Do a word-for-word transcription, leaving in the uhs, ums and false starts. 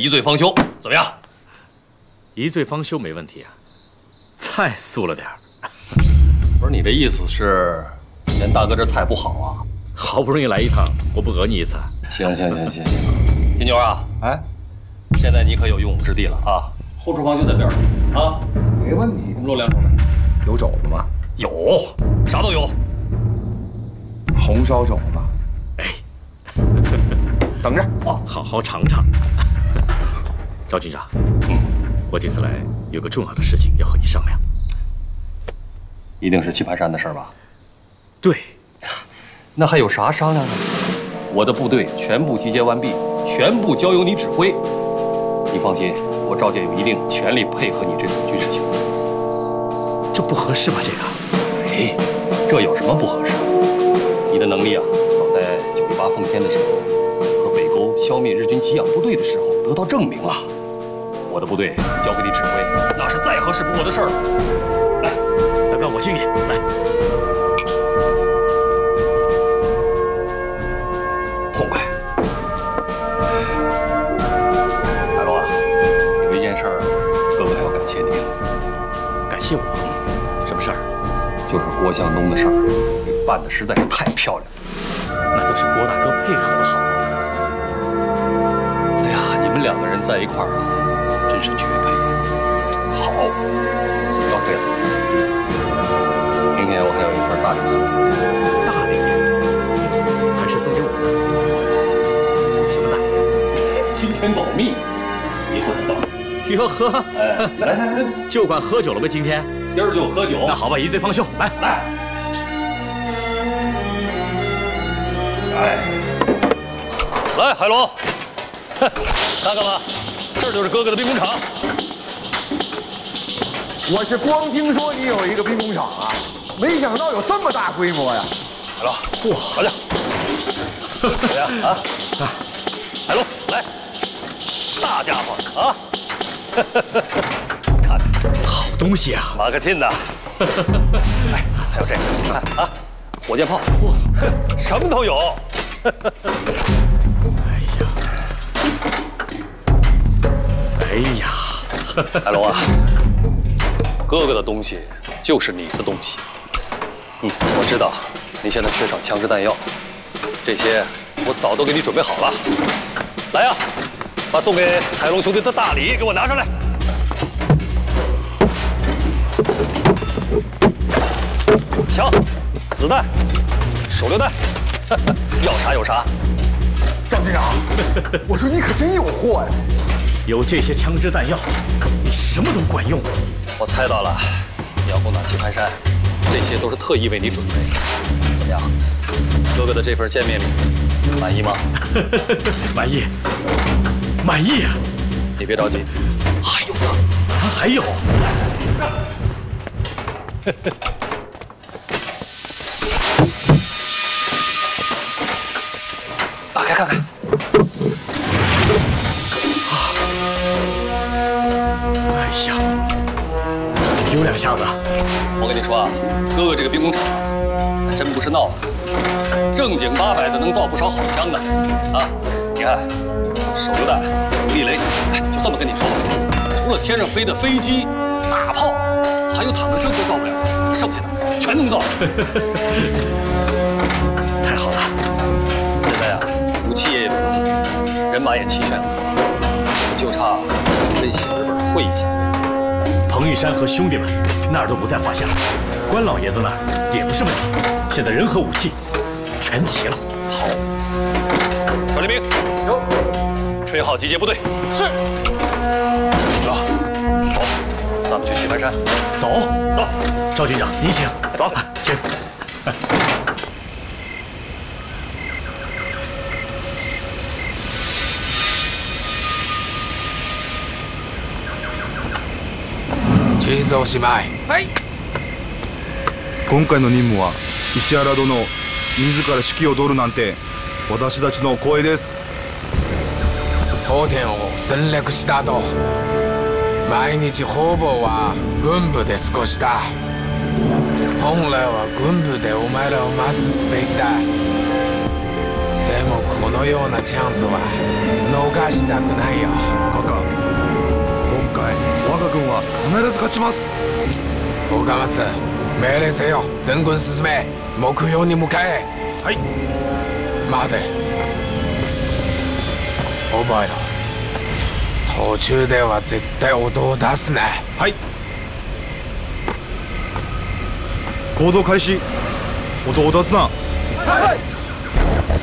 一罪方休，怎么样？ 一罪方休没问题啊，菜素了点儿。 不是你的意思是嫌大哥这菜不好啊？ 好不容易来一趟，我不讹你一次。 行行行行行，金牛啊， 哎， 现在你可有用武之地了啊！后厨房就在边上啊， 没问题。 红肉凉冲的， 有肘子吗？ 有，啥都有。 红烧肘子。 哎， 等着啊，好好尝尝。赵军长，嗯，我这次来有个重要的事情要和你商量。 一定是棋盘山的事儿吧？ 对。 那还有啥商量的？我的部队全部集结完毕，全部交由你指挥。你放心，我赵建有一定全力配合你这次军事行动。 这不合适吧？这个？ 哎，这有什么不合适？你的能力啊，早在九一八奉天的时候，和北沟消灭日军给养部队的时候得到证明了。我的部队交给你指挥，那是再合适不过的事儿。来，大哥，我敬你。来，痛快。海龙啊，有一件事儿，哥哥还要感谢你。 感谢我？什么事儿？ 就是郭向东的事儿，你办的实在是太漂亮了。 那都是郭大哥配合的好。 哎呀，你们两个人在一块儿啊，真是绝配。好。哦，对了，明天我还有一份大礼送你。 大礼？还是送给我的？什么大礼？ 今天保密，一会儿报。 哟呵， 哎，来来来， 就管喝酒了呗，今天。 今儿就喝酒。 那好吧，一醉方休，来来。哎，来，海龙，看看吧，这就是哥哥的兵工厂。 我是光听说你有一个兵工厂啊，没想到有这么大规模呀！ 海龙，哇，好家伙，怎么样啊？海龙，来，大家伙啊！看， 好东西啊， 马克沁的。哎，还有这个，你看啊，火箭炮，哇，什么都有。 哎呀，哎呀， 海龙啊，哥哥的东西就是你的东西。嗯，我知道你现在缺少枪支弹药，这些我早都给你准备好了。来呀，把送给海龙兄弟的大礼给我拿上来。枪、子弹、手榴弹，要啥有啥。 张队长，我说你可真有货呀！ 有这些枪支弹药，你什么都管用。 我猜到了，你要攻打棋盘山，这些都是特意为你准备的。怎么样，哥哥的这份见面礼满意吗？ 满意，满意啊！ 你别着急，还有呢， 啊，还有。 打开看看。 哎呀，有两下子。 我跟你说啊，哥哥这个兵工厂还真不是闹的，正经八百的能造不少好枪呢。啊，你看，手榴弹、地雷，哎，就这么跟你说吧，除了天上飞的飞机、大炮，还有坦克车都造不了，剩下的全能造。 太好了， 现在啊，武器也有了，人马也齐全了，就差跟小日本会一下。 彭玉山和兄弟们那儿都不在话下，关老爷子那儿也不是问题。现在人和武器全齐了。 好，传令兵，有，吹号集结部队。是。走，走，咱们去棋盘山。 走，走。赵军长，您请。走，请。 地図おしまい。はい。 今回の任務は石原殿自ら指揮を執るなんて私たちの光栄です。 東電を戦略した後、毎日方々は軍部で過ごした。本来は軍部でお前らを待つすべきだ。でもこのようなチャンスは逃したくないよ。 勝ちます。 岡松、命令せよ。全軍進め、目標に向かえ。 はい。 待て。お前ら、途中では絶対音を出すな。 はい。行動開始。音を出すな。 はい。